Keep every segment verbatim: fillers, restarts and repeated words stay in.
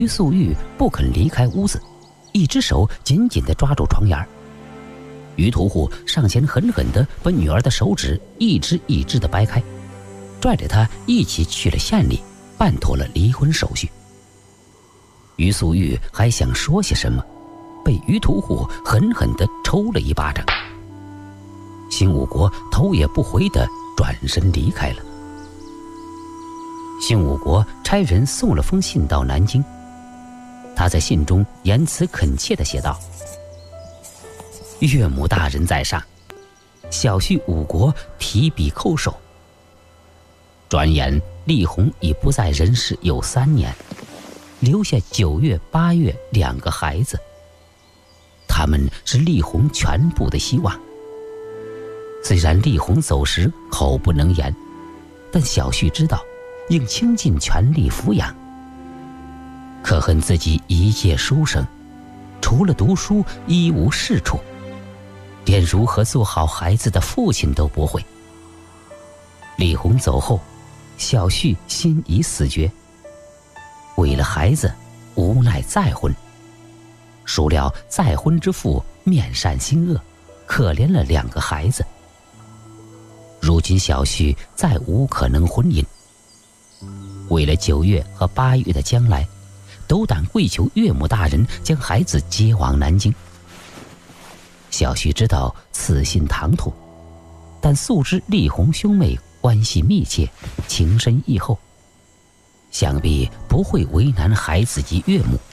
于素玉不肯离开屋子，一只手紧紧地抓住窗沿。于屠户上前狠狠地把女儿的手指一只一只地掰开，拽着她一起去了县里，办妥了离婚手续。于素玉还想说些什么，被于屠户狠狠地抽了一巴掌。辛武国头也不回地转身离开了。辛武国差人送了封信到南京，他在信中言辞恳切地写道：岳母大人在上，小婿武国提笔叩首。转眼丽红已不在人世有三年，留下九月八月两个孩子，他们是丽红全部的希望。虽然丽红走时口不能言，但小婿知道应倾尽全力抚养。可恨自己一介书生，除了读书一无是处，连如何做好孩子的父亲都不会。丽红走后，小婿心已死决，为了孩子无奈再婚。孰料再婚之妇面善心恶，可怜了两个孩子。如今小婿再无可能婚姻，为了九月和八月的将来，斗胆跪求岳母大人将孩子接往南京。小婿知道此信唐突，但素知丽红兄妹关系密切，情深意厚，想必不会为难孩子及岳母。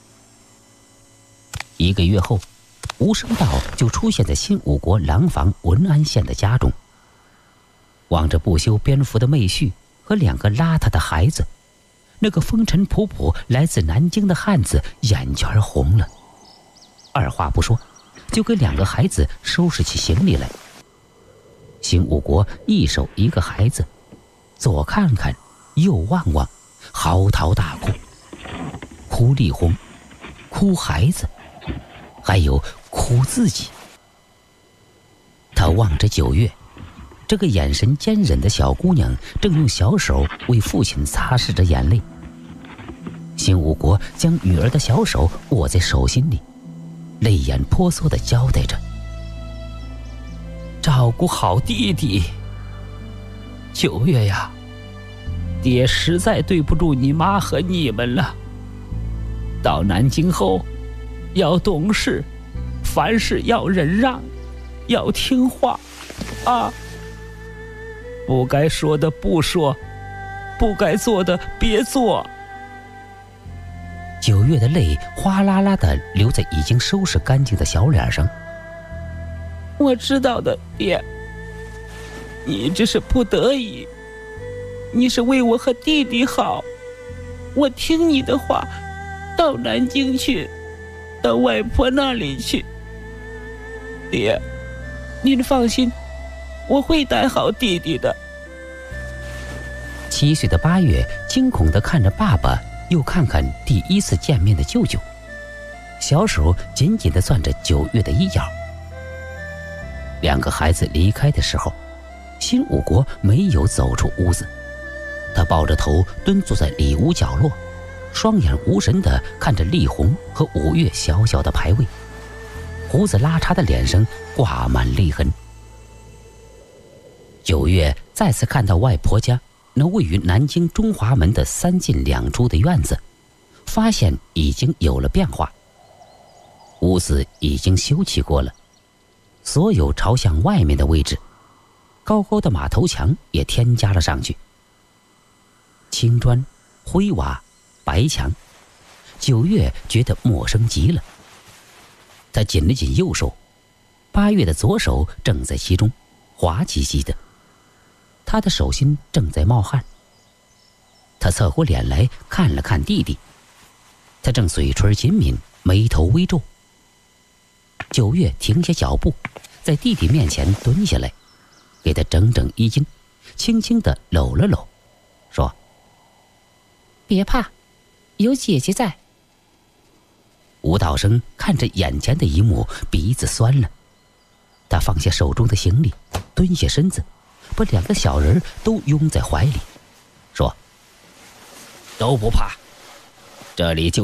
一个月后，吴生道就出现在新武国廊坊文安县的家中，望着不修边幅的妹婿和两个邋遢的孩子，那个风尘仆仆来自南京的汉子眼圈红了，二话不说就给两个孩子收拾起行李来。新武国一手一个孩子，左看看右望望，嚎啕大哭，哭丽红，哭孩子，还有哭自己。他望着九月，这个眼神坚忍的小姑娘正用小手为父亲擦拭着眼泪。新武国将女儿的小手握在手心里，泪眼婆娑地交代着：照顾好弟弟。九月呀，爹实在对不住你妈和你们了。到南京后要懂事，凡事要忍让，要听话啊！不该说的不说，不该做的别做。九月的泪哗啦啦地流在已经收拾干净的小脸上。我知道的，爹，你这是不得已，你是为我和弟弟好。我听你的话，到南京去，到外婆那里去。爹，您放心，我会带好弟弟的。七岁的八月惊恐地看着爸爸，又看看第一次见面的舅舅，小手紧紧地攥着九月的衣角。两个孩子离开的时候，新武国没有走出屋子，他抱着头蹲坐在里屋角落，双眼无神地看着丽红和五月小小的牌位，胡子拉碴的脸上挂满泪痕。九月再次看到外婆家那位于南京中华门的三进两出的院子，发现已经有了变化。屋子已经修葺过了，所有朝向外面的位置，高高的马头墙也添加了上去。青砖、灰瓦、白墙，九月觉得陌生极了。他紧了紧右手，八月的左手正在其中，滑稽稽的。他的手心正在冒汗。他侧过脸来看了看弟弟，他正嘴唇紧抿，眉头微皱。九月停下脚步，在弟弟面前蹲下来，给他整整衣襟，轻轻地搂了搂，说：别怕，有姐姐在。吴道生看着眼前的一幕，鼻子酸了。他放下手中的行李，蹲下身子，把两个小人都拥在怀里，说：都不怕，这里就